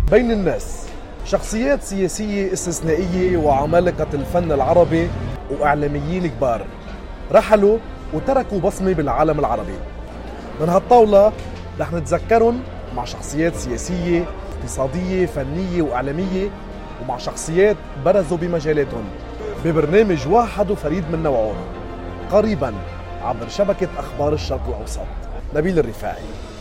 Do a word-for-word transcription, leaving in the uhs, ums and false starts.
بين الناس شخصيات سياسية استثنائية وعمالقة الفن العربي وإعلاميين كبار رحلوا وتركوا بصمة بالعالم العربي. من هالطاولة رح نتذكرهم مع شخصيات سياسية، اقتصادية، فنية وإعلامية، ومع شخصيات برزوا بمجالاتهم ببرنامج واحد وفريد من نوعه قريبا عبر شبكة أخبار الشرق الأوسط. نبيل الرفاعي.